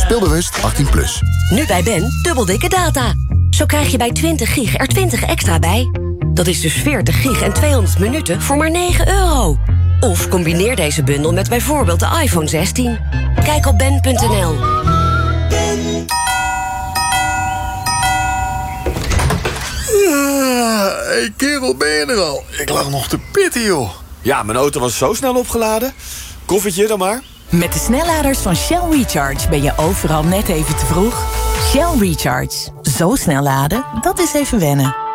Speelbewust 18+. Nu bij Ben, dubbel dikke data. Zo krijg je bij 20 gig er 20 extra bij. Dat is dus 40 gig en 200 minuten voor maar €9. Of combineer deze bundel met bijvoorbeeld de iPhone 16. Kijk op ben.nl. Hey kerel, ben je er al? Ik lag nog te pitten, joh. Ja, mijn auto was zo snel opgeladen. Koffietje dan maar. Met de snelladers van Shell Recharge ben je overal net even te vroeg. Shell Recharge. Zo snel laden, dat is even wennen.